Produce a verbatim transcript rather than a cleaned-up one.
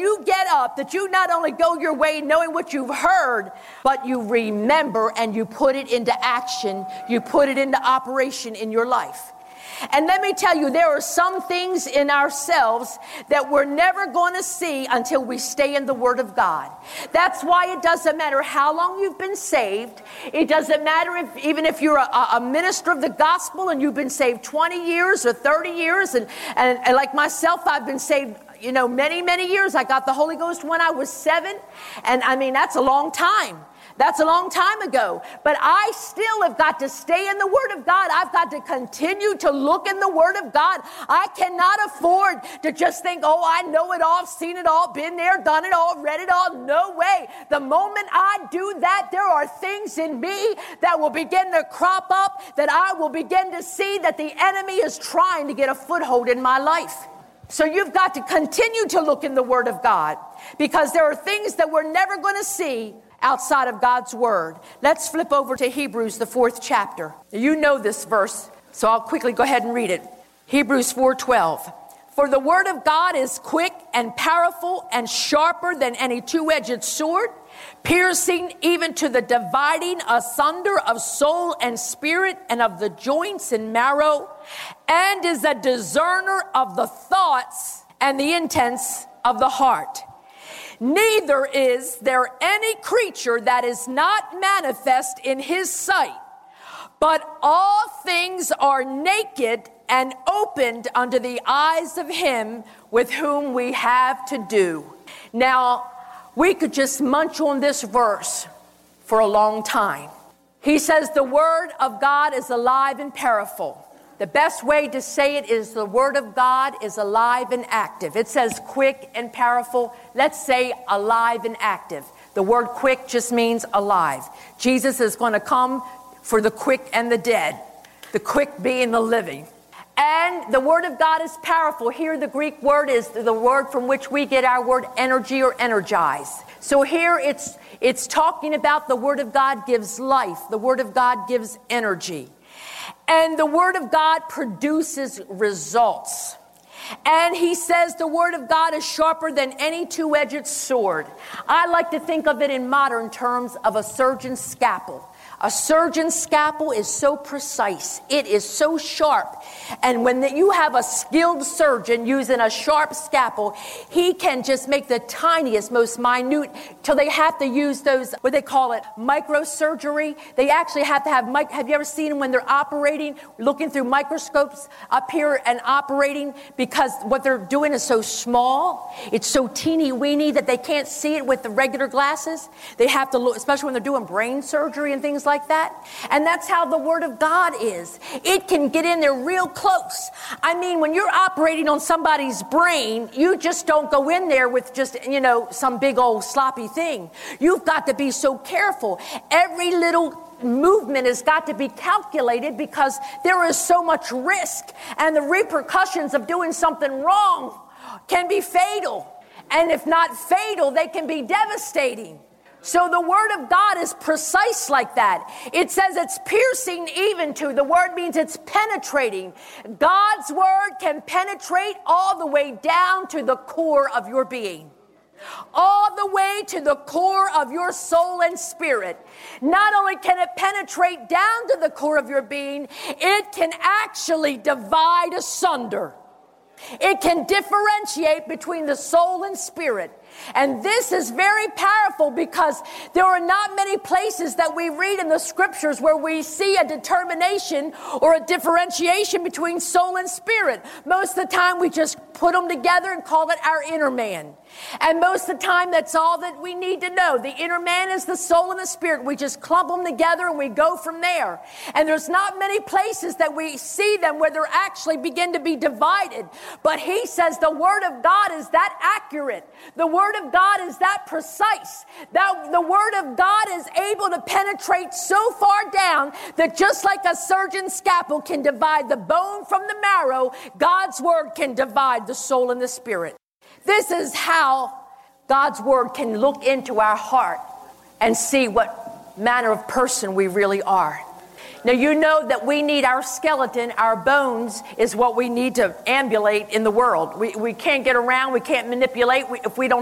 you get up, that you not only go your way knowing what you've heard, but you remember and you put it into action. You put it into operation in your life. And let me tell you, there are some things in ourselves that we're never going to see until we stay in the Word of God. That's why it doesn't matter how long you've been saved. It doesn't matter if even if you're a, a minister of the gospel and you've been saved twenty years or thirty years. And, and, and like myself, I've been saved, you know, many, many years. I got the Holy Ghost when I was seven. And I mean, that's a long time. That's a long time ago. But I still have got to stay in the Word of God. I've got to continue to look in the Word of God. I cannot afford to just think, oh, I know it all, I've seen it all, been there, done it all, read it all. No way. The moment I do that, there are things in me that will begin to crop up, that I will begin to see that the enemy is trying to get a foothold in my life. So you've got to continue to look in the Word of God, because there are things that we're never going to see outside of God's Word. Let's flip over to Hebrews, the fourth chapter. You know this verse, so I'll quickly go ahead and read it. Hebrews four twelve. For the Word of God is quick and powerful and sharper than any two-edged sword, piercing even to the dividing asunder of soul and spirit and of the joints and marrow, and is a discerner of the thoughts and the intents of the heart. Neither is there any creature that is not manifest in his sight, but all things are naked and opened unto the eyes of him with whom we have to do. Now, we could just munch on this verse for a long time. He says the Word of God is alive and powerful. The best way to say it is the Word of God is alive and active. It says quick and powerful. Let's say alive and active. The word quick just means alive. Jesus is going to come for the quick and the dead. The quick being the living. And the Word of God is powerful. Here the Greek word is the word from which we get our word energy or energize. So here it's it's talking about the Word of God gives life. The Word of God gives energy. And the Word of God produces results. And he says the Word of God is sharper than any two-edged sword. I like to think of it in modern terms of a surgeon's scalpel. A surgeon's scalpel is so precise. It is so sharp. And when the, you have a skilled surgeon using a sharp scalpel, he can just make the tiniest, most minute, till they have to use those, what they call it, microsurgery. They actually have to have, mic- have you ever seen them when they're operating, looking through microscopes up here and operating, because what they're doing is so small, it's so teeny weeny that they can't see it with the regular glasses. They have to look, especially when they're doing brain surgery and things like like that. And that's how the Word of God is. It can get in there real close. I mean, when you're operating on somebody's brain, you just don't go in there with just, you know, some big old sloppy thing. You've got to be so careful. Every little movement has got to be calculated, because there is so much risk, and the repercussions of doing something wrong can be fatal. And if not fatal, they can be devastating. So the Word of God is precise like that. It says it's piercing even to. The word means it's penetrating. God's Word can penetrate all the way down to the core of your being. All the way to the core of your soul and spirit. Not only can it penetrate down to the core of your being, it can actually divide asunder. It can differentiate between the soul and spirit. And this is very powerful, because there are not many places that we read in the scriptures where we see a determination or a differentiation between soul and spirit. Most of the time we just put them together and call it our inner man. And most of the time that's all that we need to know. The inner man is the soul and the spirit. We just clump them together and we go from there. And there's not many places that we see them where they're actually begin to be divided. But he says the Word of God is that accurate. The Word of God is that precise. That the Word of God is able to penetrate so far down that just like a surgeon's scalpel can divide the bone from the marrow, God's Word can divide the soul and the spirit. This is how God's Word can look into our heart and see what manner of person we really are. Now, you know that we need our skeleton, our bones is what we need to ambulate in the world. We, we can't get around, we can't manipulate we, if we don't